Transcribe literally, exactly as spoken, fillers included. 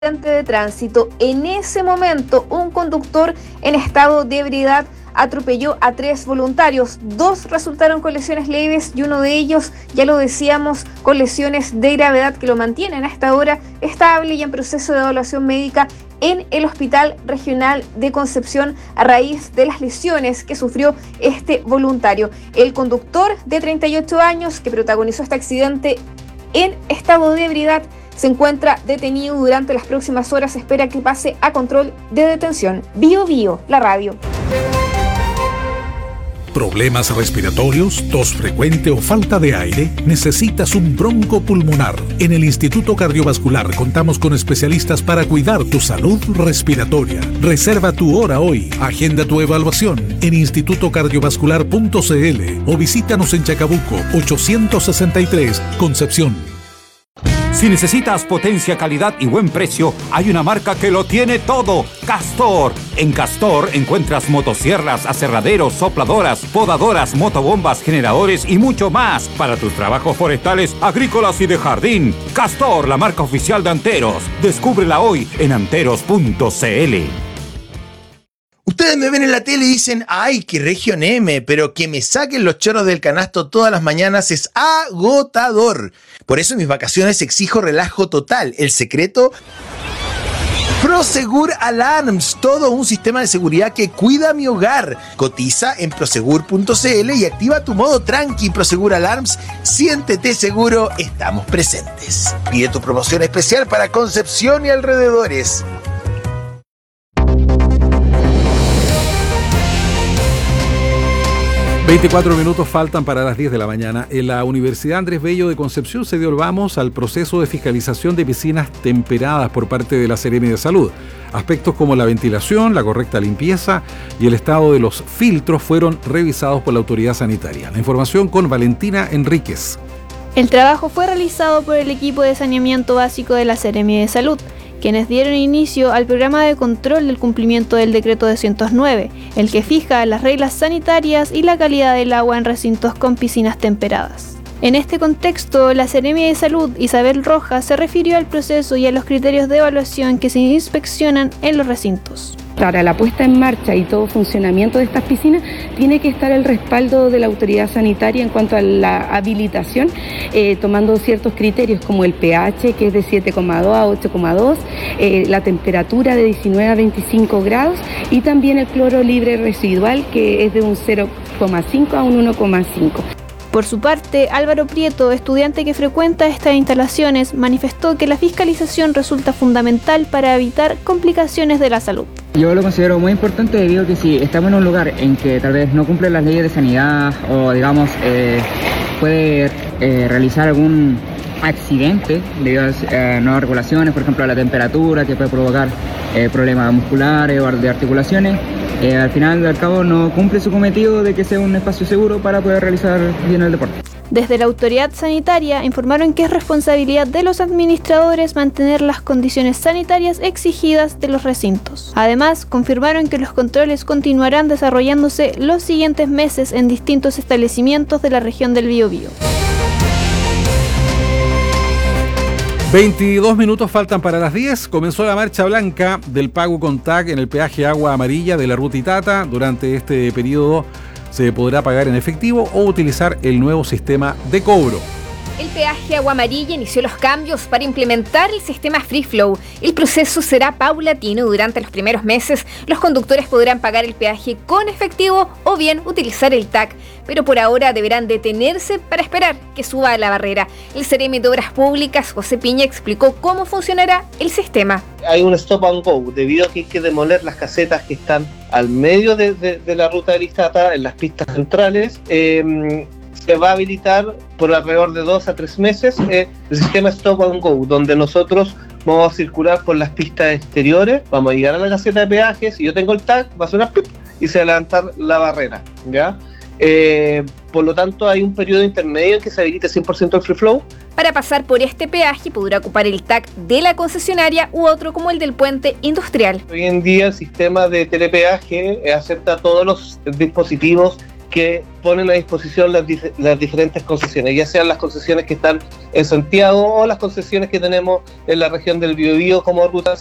de tránsito. En ese momento, un conductor en estado de ebriedad atropelló a tres voluntarios. Dos resultaron con lesiones leves y uno de ellos, ya lo decíamos, con lesiones de gravedad que lo mantienen a esta hora estable y en proceso de evaluación médica en el Hospital Regional de Concepción a raíz de las lesiones que sufrió este voluntario. El conductor de treinta y ocho años que protagonizó este accidente en estado de ebriedad se encuentra detenido. Durante las próximas horas se espera que pase a control de detención. Bio Bio, la radio. ¿Problemas respiratorios, tos frecuente o falta de aire? ¿Necesitas un broncopulmonar? En el Instituto Cardiovascular contamos con especialistas para cuidar tu salud respiratoria. Reserva tu hora hoy. Agenda tu evaluación en instituto cardiovascular punto c l o visítanos en Chacabuco ochocientos sesenta y tres, Concepción. Si necesitas potencia, calidad y buen precio, hay una marca que lo tiene todo: Castor. En Castor encuentras motosierras, aserraderos, sopladoras, podadoras, motobombas, generadores y mucho más para tus trabajos forestales, agrícolas y de jardín. Castor, la marca oficial de Anteros. Descúbrela hoy en anteros punto c l. Ustedes me ven en la tele y dicen, ay, qué Región M, pero que me saquen los choros del canasto todas las mañanas es agotador. Por eso en mis vacaciones exijo relajo total. El secreto, Prosegur Alarms, todo un sistema de seguridad que cuida mi hogar. Cotiza en prosegur punto c l y activa tu modo tranqui. Prosegur Alarms, siéntete seguro, estamos presentes. Pide tu promoción especial para Concepción y alrededores. veinticuatro minutos faltan para las diez de la mañana. En la Universidad Andrés Bello de Concepción se dio el vamos al proceso de fiscalización de piscinas temperadas por parte de la Seremi de Salud. Aspectos como la ventilación, la correcta limpieza y el estado de los filtros fueron revisados por la autoridad sanitaria. La información con Valentina Enríquez. El trabajo fue realizado por el equipo de saneamiento básico de la Seremi de Salud, quienes dieron inicio al programa de control del cumplimiento del decreto doscientos nueve, el que fija las reglas sanitarias y la calidad del agua en recintos con piscinas temperadas. En este contexto, la Seremi de Salud, Isabel Rojas, se refirió al proceso y a los criterios de evaluación que se inspeccionan en los recintos. Para la puesta en marcha y todo funcionamiento de estas piscinas tiene que estar el respaldo de la autoridad sanitaria en cuanto a la habilitación, eh, tomando ciertos criterios como el pH, que es de siete coma dos a ocho coma dos, eh, la temperatura de diecinueve a veinticinco grados y también el cloro libre residual, que es de un cero coma cinco a un uno coma cinco. Por su parte, Álvaro Prieto, estudiante que frecuenta estas instalaciones, manifestó que la fiscalización resulta fundamental para evitar complicaciones de la salud. Yo lo considero muy importante debido a que si estamos en un lugar en que tal vez no cumple las leyes de sanidad o digamos eh, puede eh, realizar algún accidente debido a eh, nuevas regulaciones, por ejemplo a la temperatura, que puede provocar eh, problemas musculares o de articulaciones, eh, al final al cabo no cumple su cometido de que sea un espacio seguro para poder realizar bien el deporte. Desde la autoridad sanitaria informaron que es responsabilidad de los administradores mantener las condiciones sanitarias exigidas de los recintos. Además, confirmaron que los controles continuarán desarrollándose los siguientes meses en distintos establecimientos de la región del Biobío. veintidós minutos faltan para las diez. Comenzó la marcha blanca del pago con T A C en el peaje Agua Amarilla de la Ruta Itata. Durante este periodo se podrá pagar en efectivo o utilizar el nuevo sistema de cobro. El peaje Agua Amarilla inició los cambios para implementar el sistema Free Flow. El proceso será paulatino. Durante los primeros meses, los conductores podrán pagar el peaje con efectivo o bien utilizar el T A C, pero por ahora deberán detenerse para esperar que suba la barrera. El Seremi de Obras Públicas, José Piña, explicó cómo funcionará el sistema. Hay un stop and go, debido a que hay que demoler las casetas que están al medio de, de, de la ruta de Itata, en las pistas centrales. Eh, se va a habilitar por alrededor de dos a tres meses eh, el sistema Stop and Go, donde nosotros vamos a circular por las pistas exteriores, vamos a llegar a la caseta de peajes, si yo tengo el T A C, va a sonar pip, y se va a levantar la barrera, ¿ya? Eh, por lo tanto, hay un periodo intermedio en que se habilite cien por ciento el Free Flow. Para pasar por este peaje podrá ocupar el T A C de la concesionaria u otro como el del puente industrial. Hoy en día el sistema de telepeaje acepta todos los dispositivos que ponen a disposición las, las diferentes concesiones, ya sean las concesiones que están en Santiago o las concesiones que tenemos en la región del Biobío como ruta